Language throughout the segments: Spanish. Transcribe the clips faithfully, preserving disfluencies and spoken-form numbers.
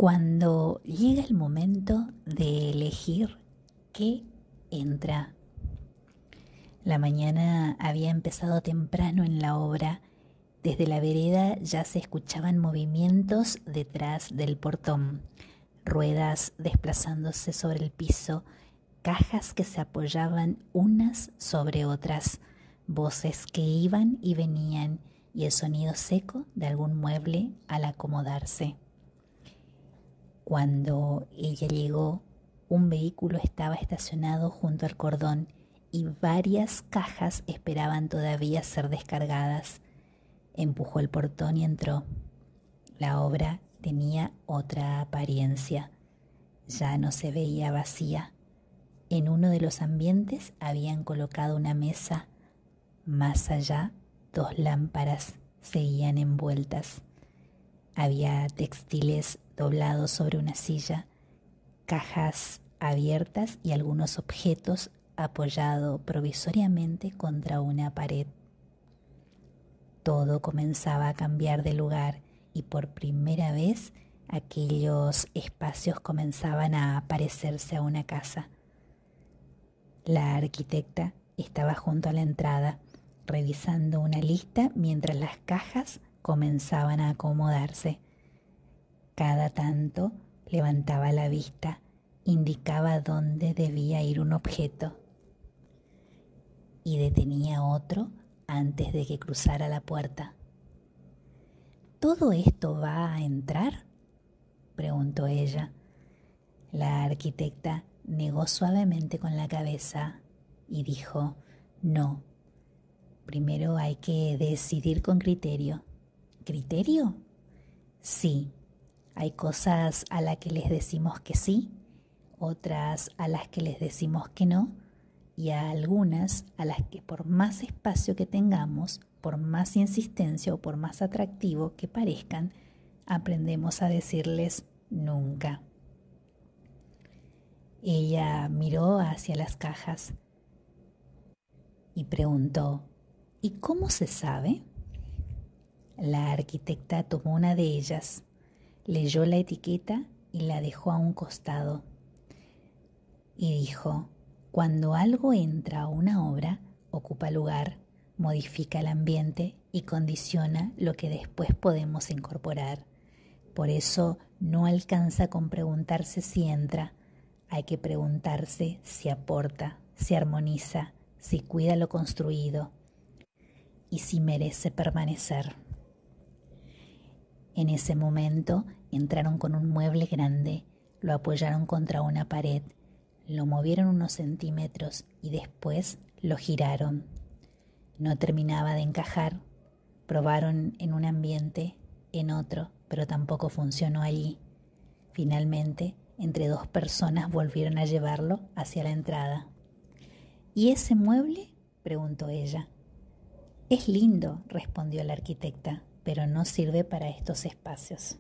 Cuando llega el momento de elegir qué entra. La mañana había empezado temprano en la obra. Desde la vereda ya se escuchaban movimientos detrás del portón, ruedas desplazándose sobre el piso, cajas que se apoyaban unas sobre otras, voces que iban y venían y el sonido seco de algún mueble al acomodarse. Cuando ella llegó, un vehículo estaba estacionado junto al cordón y varias cajas esperaban todavía ser descargadas. Empujó el portón y entró. La obra tenía otra apariencia. Ya no se veía vacía. En uno de los ambientes habían colocado una mesa. Más allá, dos lámparas seguían envueltas. Había textiles doblados sobre una silla, cajas abiertas y algunos objetos apoyados provisoriamente contra una pared. Todo comenzaba a cambiar de lugar y por primera vez aquellos espacios comenzaban a parecerse a una casa. La arquitecta estaba junto a la entrada, revisando una lista mientras las cajas comenzaban a acomodarse. Cada tanto levantaba la vista, indicaba dónde debía ir un objeto y detenía otro antes de que cruzara la puerta. ¿Todo esto va a entrar?, preguntó ella. La arquitecta negó suavemente con la cabeza y dijo: no, primero hay que decidir con criterio. ¿Criterio? Sí, hay cosas a las que les decimos que sí, otras a las que les decimos que no, y a algunas a las que por más espacio que tengamos, por más insistencia o por más atractivo que parezcan, aprendemos a decirles nunca. Ella miró hacia las cajas y preguntó: ¿y cómo se sabe? La arquitecta tomó una de ellas, leyó la etiqueta y la dejó a un costado. Y dijo: cuando algo entra a una obra, ocupa lugar, modifica el ambiente y condiciona lo que después podemos incorporar. Por eso no alcanza con preguntarse si entra, hay que preguntarse si aporta, si armoniza, si cuida lo construido y si merece permanecer. En ese momento entraron con un mueble grande, lo apoyaron contra una pared, lo movieron unos centímetros y después lo giraron. No terminaba de encajar. Probaron en un ambiente, en otro, pero tampoco funcionó allí. Finalmente, entre dos personas volvieron a llevarlo hacia la entrada. ¿Y ese mueble?, preguntó ella. Es lindo, respondió la arquitecta, pero no sirve para estos espacios.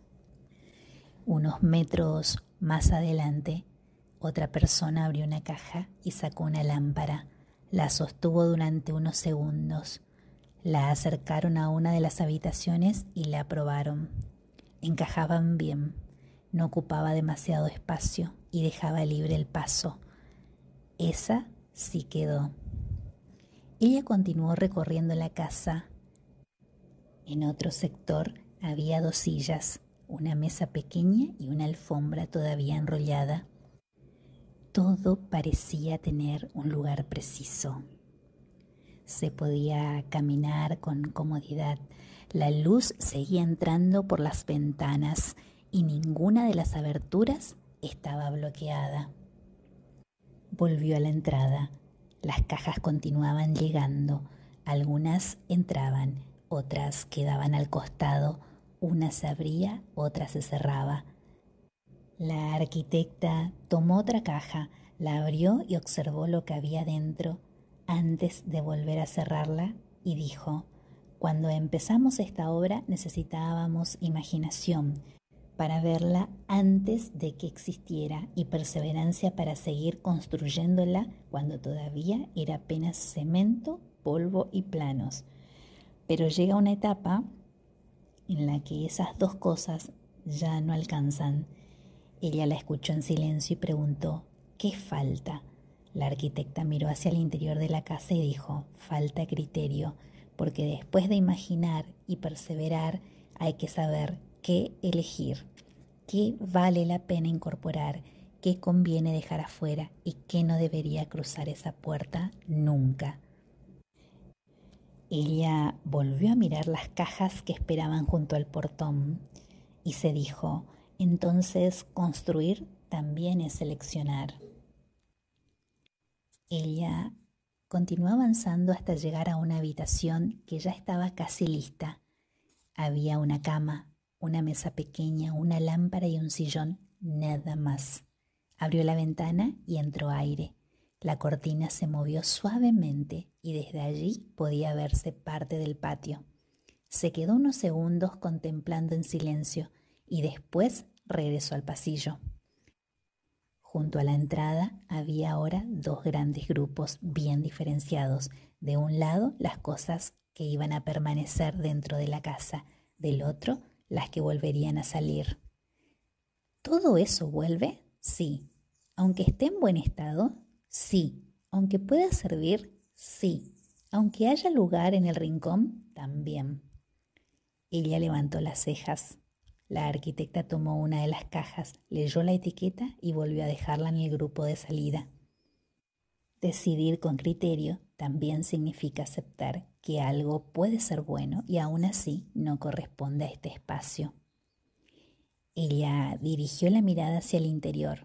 Unos metros más adelante, otra persona abrió una caja y sacó una lámpara. La sostuvo durante unos segundos. La acercaron a una de las habitaciones y la probaron. Encajaban bien. No ocupaba demasiado espacio y dejaba libre el paso. Esa sí quedó. Ella continuó recorriendo la casa. En otro sector había dos sillas, una mesa pequeña y una alfombra todavía enrollada. Todo parecía tener un lugar preciso. Se podía caminar con comodidad. La luz seguía entrando por las ventanas y ninguna de las aberturas estaba bloqueada. Volvió a la entrada. Las cajas continuaban llegando. Algunas entraban, otras quedaban al costado. Una se abría, otra se cerraba. La arquitecta tomó otra caja, la abrió y observó lo que había dentro antes de volver a cerrarla y dijo: cuando empezamos esta obra necesitábamos imaginación para verla antes de que existiera y perseverancia para seguir construyéndola cuando todavía era apenas cemento, polvo y planos. Pero llega una etapa en la que esas dos cosas ya no alcanzan Ella la escuchó en silencio y preguntó: ¿qué falta? La arquitecta miró hacia el interior de la casa y dijo: falta criterio, porque después de imaginar y perseverar hay que saber qué elegir, qué vale la pena incorporar, qué conviene dejar afuera y qué no debería cruzar esa puerta nunca. Ella volvió a mirar las cajas que esperaban junto al portón y se dijo: entonces construir también es seleccionar. Ella continuó avanzando hasta llegar a una habitación que ya estaba casi lista. Había una cama, una mesa pequeña, una lámpara y un sillón, nada más. Abrió la ventana y entró aire. La cortina se movió suavemente y desde allí podía verse parte del patio. Se quedó unos segundos contemplando en silencio y después regresó al pasillo. Junto a la entrada había ahora dos grandes grupos bien diferenciados. De un lado, las cosas que iban a permanecer dentro de la casa, del otro, las que volverían a salir. ¿Todo eso vuelve? Sí. Aunque esté en buen estado, sí. Aunque pueda servir, sí. Aunque haya lugar en el rincón, también. Ella levantó las cejas. La arquitecta tomó una de las cajas, leyó la etiqueta y volvió a dejarla en el grupo de salida. Decidir con criterio también significa aceptar que algo puede ser bueno y aún así no corresponde a este espacio. Ella dirigió la mirada hacia el interior.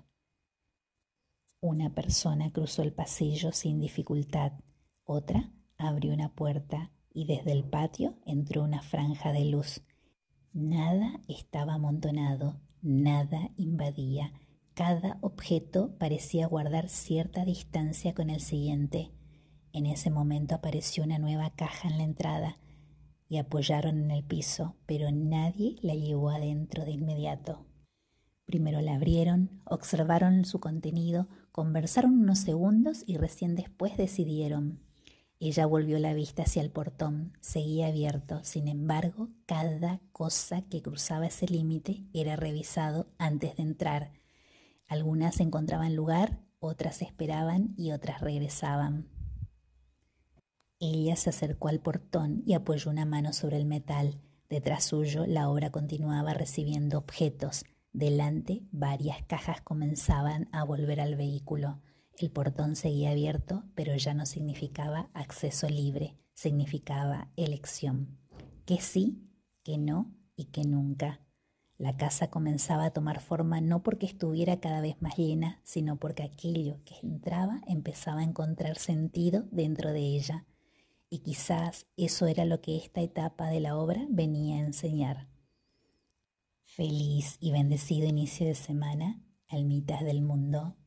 Una persona cruzó el pasillo sin dificultad, otra abrió una puerta y desde el patio entró una franja de luz. Nada estaba amontonado, nada invadía. Cada objeto parecía guardar cierta distancia con el siguiente. En ese momento apareció una nueva caja en la entrada y apoyaron en el piso, pero nadie la llevó adentro de inmediato. Primero la abrieron, observaron su contenido, conversaron unos segundos y recién después decidieron. Ella volvió la vista hacia el portón, seguía abierto, sin embargo, cada cosa que cruzaba ese límite era revisado antes de entrar. Algunas encontraban lugar, otras esperaban y otras regresaban. Ella se acercó al portón y apoyó una mano sobre el metal. Detrás suyo, la obra continuaba recibiendo objetos. Delante, varias cajas comenzaban a volver al vehículo. El portón seguía abierto, pero ya no significaba acceso libre, significaba elección. Que sí, que no y que nunca. La casa comenzaba a tomar forma no porque estuviera cada vez más llena, sino porque aquello que entraba empezaba a encontrar sentido dentro de ella. Y quizás eso era lo que esta etapa de la obra venía a enseñar. Feliz y bendecido inicio de semana, almitas del mundo.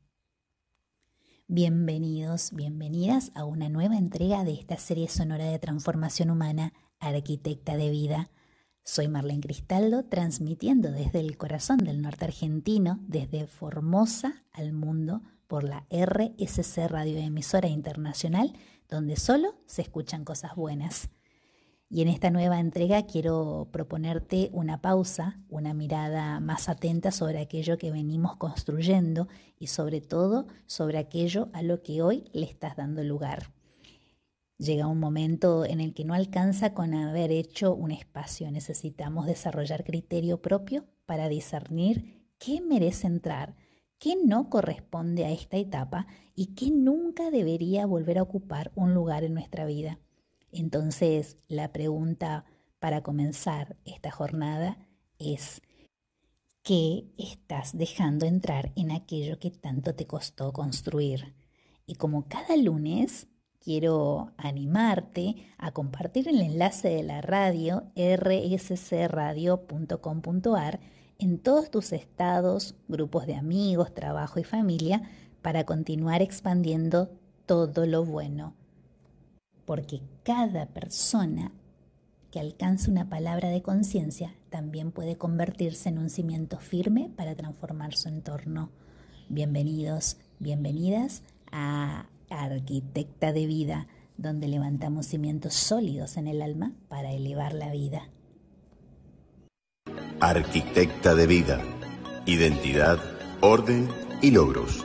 Bienvenidos, bienvenidas a una nueva entrega de esta serie sonora de transformación humana, Arquitecta de Vida. Soy Marlene Cristaldo, transmitiendo desde el corazón del norte argentino, desde Formosa al mundo, por la R S C Radio Emisora Internacional, donde solo se escuchan cosas buenas. Y en esta nueva entrega quiero proponerte una pausa, una mirada más atenta sobre aquello que venimos construyendo y sobre todo sobre aquello a lo que hoy le estás dando lugar. Llega un momento en el que no alcanza con haber hecho un espacio. Necesitamos desarrollar criterio propio para discernir qué merece entrar, qué no corresponde a esta etapa y qué nunca debería volver a ocupar un lugar en nuestra vida. Entonces, la pregunta para comenzar esta jornada es: ¿qué estás dejando entrar en aquello que tanto te costó construir? Y como cada lunes, quiero animarte a compartir el enlace de la radio r s c radio punto com punto a r en todos tus estados, grupos de amigos, trabajo y familia para continuar expandiendo todo lo bueno. Porque cada persona que alcance una palabra de conciencia también puede convertirse en un cimiento firme para transformar su entorno. Bienvenidos, bienvenidas a Arquitecta de Vida, donde levantamos cimientos sólidos en el alma para elevar la vida. Arquitecta de Vida. Identidad orden y logros.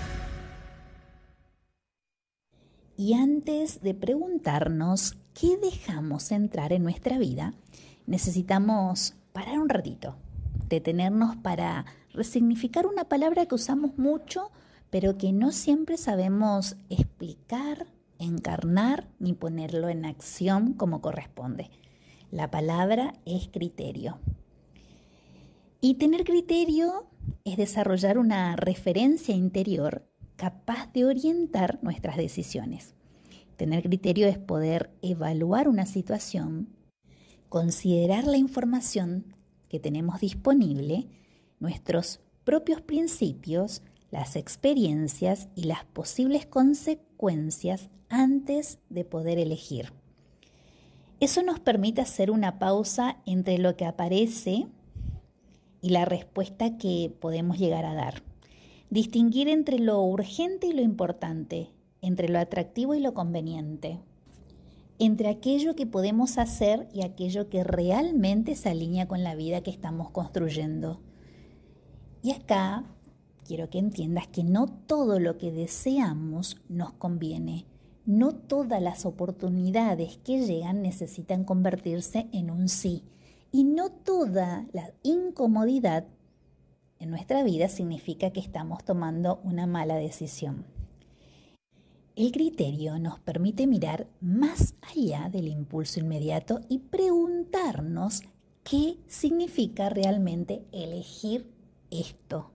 Y antes de preguntarnos qué dejamos entrar en nuestra vida, necesitamos parar un ratito, detenernos para resignificar una palabra que usamos mucho, pero que no siempre sabemos explicar, encarnar ni ponerlo en acción como corresponde. La palabra es criterio. Y tener criterio es desarrollar una referencia interior capaz de orientar nuestras decisiones. Tener criterio es poder evaluar una situación, considerar la información que tenemos disponible, nuestros propios principios, las experiencias y las posibles consecuencias antes de poder elegir. Eso nos permite hacer una pausa entre lo que aparece y la respuesta que podemos llegar a dar. Distinguir entre lo urgente y lo importante, entre lo atractivo y lo conveniente, entre aquello que podemos hacer y aquello que realmente se alinea con la vida que estamos construyendo. Y acá quiero que entiendas que no todo lo que deseamos nos conviene. No todas las oportunidades que llegan necesitan convertirse en un sí. Y no toda la incomodidad en nuestra vida significa que estamos tomando una mala decisión. El criterio nos permite mirar más allá del impulso inmediato y preguntarnos qué significa realmente elegir esto.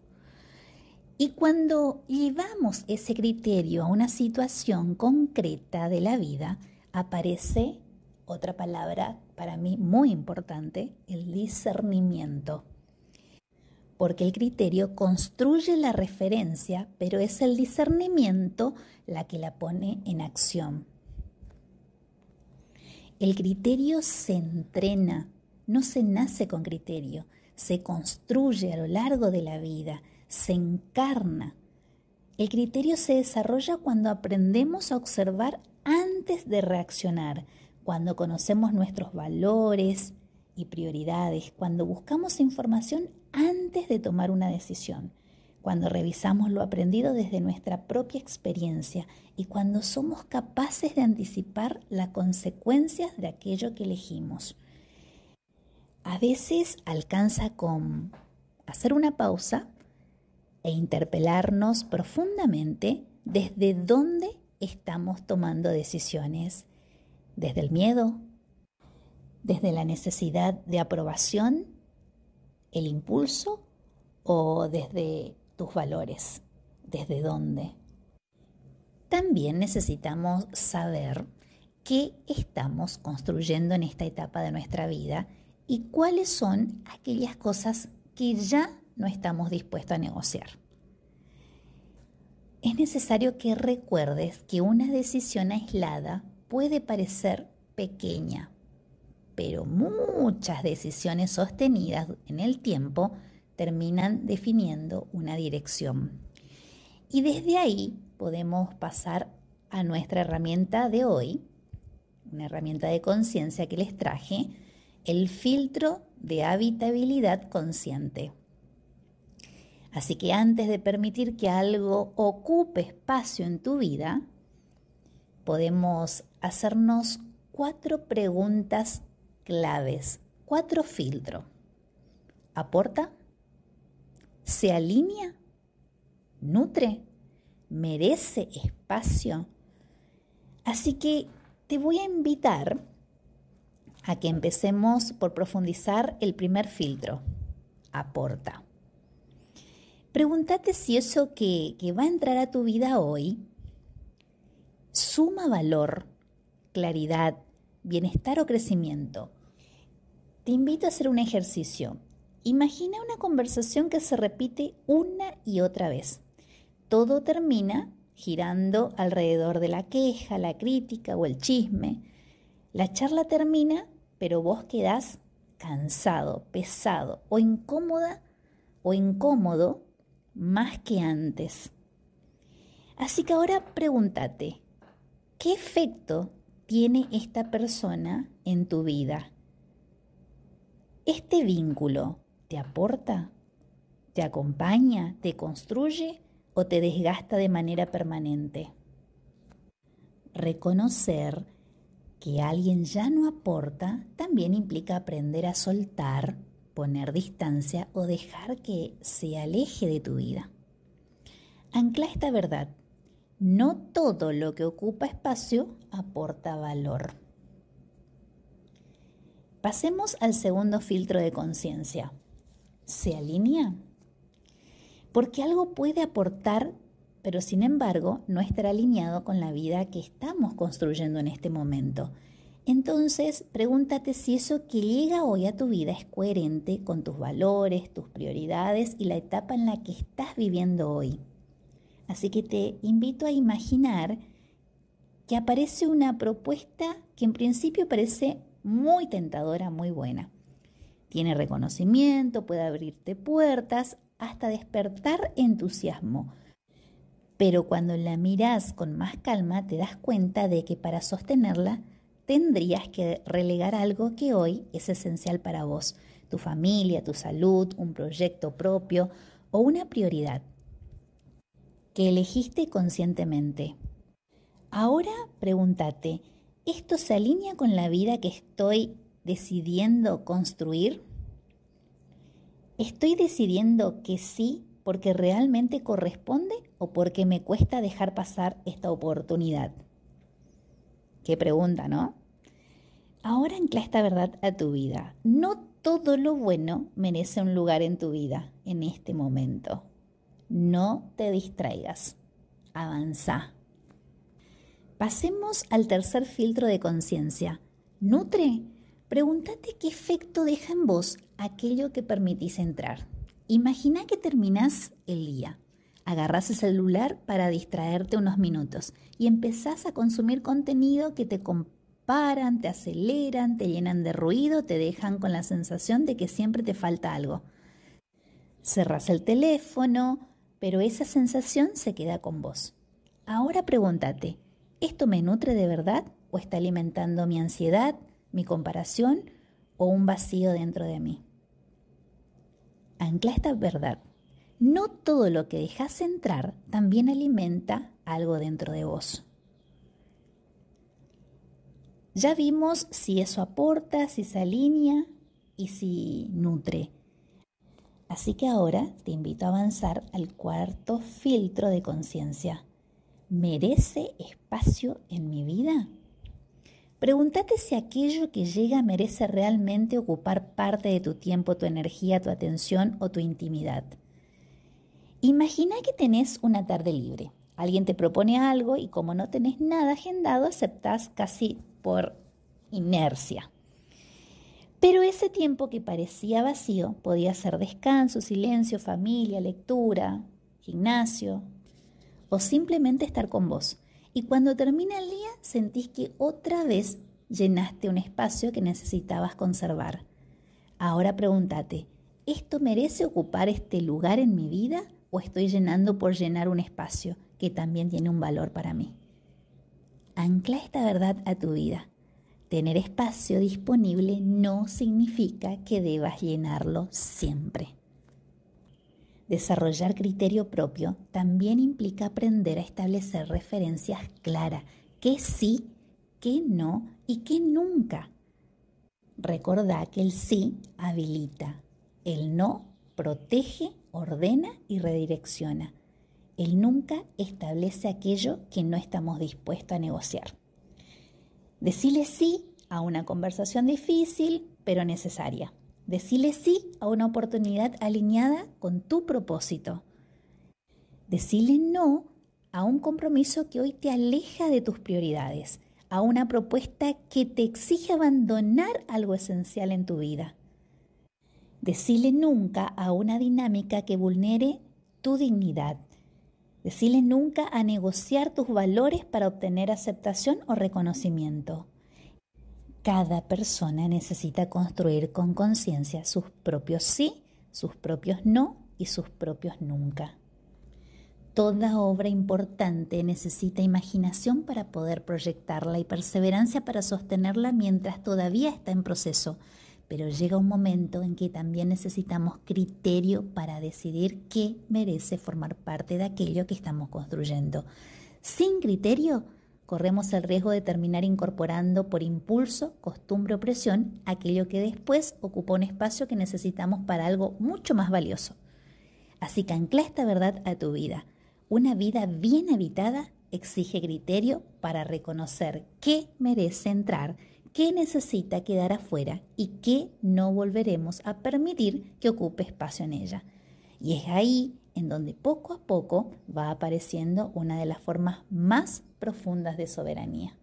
Y cuando llevamos ese criterio a una situación concreta de la vida, aparece otra palabra para mí muy importante, el discernimiento. Porque el criterio construye la referencia, pero es el discernimiento la que la pone en acción. El criterio se entrena, no se nace con criterio, se construye a lo largo de la vida, se encarna. El criterio se desarrolla cuando aprendemos a observar antes de reaccionar, cuando conocemos nuestros valores y prioridades, cuando buscamos información antes de tomar una decisión, cuando revisamos lo aprendido desde nuestra propia experiencia y cuando somos capaces de anticipar las consecuencias de aquello que elegimos. A veces alcanza con hacer una pausa e interpelarnos profundamente desde dónde estamos tomando decisiones, desde el miedo, desde la necesidad de aprobación, el impulso o desde tus valores, desde dónde. También necesitamos saber qué estamos construyendo en esta etapa de nuestra vida y cuáles son aquellas cosas que ya no estamos dispuestos a negociar. Es necesario que recuerdes que una decisión aislada puede parecer pequeña, pero muchas decisiones sostenidas en el tiempo terminan definiendo una dirección. Y desde ahí podemos pasar a nuestra herramienta de hoy, una herramienta de conciencia que les traje, el filtro de habitabilidad consciente. Así que antes de permitir que algo ocupe espacio en tu vida, podemos hacernos cuatro preguntas claves, cuatro filtros. ¿Aporta? ¿Se alinea? ¿Nutre? ¿Merece espacio? Así que te voy a invitar a que empecemos por profundizar el primer filtro. ¿Aporta? Pregúntate si eso que, que va a entrar a tu vida hoy suma valor, claridad, bienestar o crecimiento. Te invito a hacer un ejercicio. Imagina una conversación que se repite una y otra vez. Todo termina girando alrededor de la queja, la crítica o el chisme. La charla termina, pero vos quedás cansado, pesado o incómoda o incómodo más que antes. Así que ahora pregúntate, ¿qué efecto tiene esta persona en tu vida? ¿Este vínculo te aporta? ¿Te ¿Te acompaña, te construye o te desgasta de manera permanente? Reconocer que alguien ya no aporta también implica aprender a soltar, poner distancia o dejar que se aleje de tu vida. Ancla esta verdad: no todo lo que ocupa espacio aporta valor. Pasemos al segundo filtro de conciencia. ¿Se alinea? Porque algo puede aportar, pero sin embargo no estará alineado con la vida que estamos construyendo en este momento. Entonces, pregúntate si eso que llega hoy a tu vida es coherente con tus valores, tus prioridades y la etapa en la que estás viviendo hoy. Así que te invito a imaginar que aparece una propuesta que en principio parece muy tentadora, muy buena. Tiene reconocimiento, puede abrirte puertas, hasta despertar entusiasmo. Pero cuando la mirás con más calma, te das cuenta de que para sostenerla tendrías que relegar algo que hoy es esencial para vos: tu familia, tu salud, un proyecto propio o una prioridad que elegiste conscientemente. Ahora pregúntate, ¿esto se alinea con la vida que estoy decidiendo construir? ¿Estoy decidiendo que sí porque realmente corresponde o porque me cuesta dejar pasar esta oportunidad? Qué pregunta, ¿no? Ahora ancla esta verdad a tu vida. No todo lo bueno merece un lugar en tu vida en este momento. No te distraigas. Avanza. Pasemos al tercer filtro de conciencia. ¿Nutre? Pregúntate qué efecto deja en vos aquello que permitís entrar. Imagina que terminás el día, agarrás el celular para distraerte unos minutos y empezás a consumir contenido que te comparan, te aceleran, te llenan de ruido, te dejan con la sensación de que siempre te falta algo. Cerrás el teléfono, pero esa sensación se queda con vos. Ahora pregúntate, ¿esto me nutre de verdad o está alimentando mi ansiedad, mi comparación o un vacío dentro de mí? Ancla esta verdad. No todo lo que dejas entrar también alimenta algo dentro de vos. Ya vimos si eso aporta, si se alinea y si nutre. Así que ahora te invito a avanzar al cuarto filtro de conciencia. ¿Merece espacio en mi vida? Pregúntate si aquello que llega merece realmente ocupar parte de tu tiempo, tu energía, tu atención o tu intimidad. Imagina que tenés una tarde libre. Alguien te propone algo y como no tenés nada agendado, aceptás casi por inercia. Pero ese tiempo que parecía vacío podía ser descanso, silencio, familia, lectura, gimnasio o simplemente estar con vos. Y cuando termina el día, sentís que otra vez llenaste un espacio que necesitabas conservar. Ahora pregúntate, ¿esto merece ocupar este lugar en mi vida o estoy llenando por llenar un espacio que también tiene un valor para mí? Ancla esta verdad a tu vida. Tener espacio disponible no significa que debas llenarlo siempre. Desarrollar criterio propio también implica aprender a establecer referencias claras, qué sí, qué no y qué nunca. Recordá que el sí habilita, el no protege, ordena y redirecciona. El nunca establece aquello que no estamos dispuestos a negociar. Decile sí a una conversación difícil, pero necesaria. Decile sí a una oportunidad alineada con tu propósito. Decile no a un compromiso que hoy te aleja de tus prioridades, a una propuesta que te exige abandonar algo esencial en tu vida. Decile nunca a una dinámica que vulnere tu dignidad. Decile nunca a negociar tus valores para obtener aceptación o reconocimiento. Cada persona necesita construir con conciencia sus propios sí, sus propios no y sus propios nunca. Toda obra importante necesita imaginación para poder proyectarla y perseverancia para sostenerla mientras todavía está en proceso. pero llega un momento en que también necesitamos criterio para decidir qué merece formar parte de aquello que estamos construyendo. Sin criterio, corremos el riesgo de terminar incorporando por impulso, costumbre o presión aquello que después ocupa un espacio que necesitamos para algo mucho más valioso. Así que ancla esta verdad a tu vida. Una vida bien habitada exige criterio para reconocer qué merece entrar, qué necesita quedar afuera y qué no volveremos a permitir que ocupe espacio en ella. Y es ahí en donde poco a poco va apareciendo una de las formas más profundas de soberanía.